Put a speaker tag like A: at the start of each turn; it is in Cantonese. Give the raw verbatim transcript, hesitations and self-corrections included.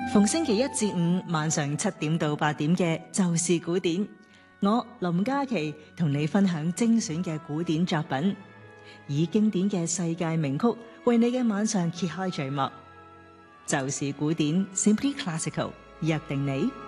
A: 逢星期一至五晚上七點到八點嘅就是古典，我林嘉琪同你分享精選嘅古典作品，以經典嘅世界名曲為你嘅晚上揭開序幕。就是古典 Simply Classical， 約定你。